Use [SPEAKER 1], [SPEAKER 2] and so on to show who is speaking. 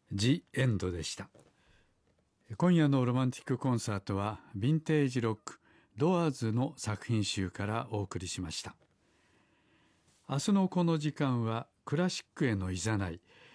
[SPEAKER 1] ジ・エンドでした。今夜のロマンティックコンサートはヴィンテージロックドアーズの作品集からお送りしました。明日のこの時間はクラシックへのいざない、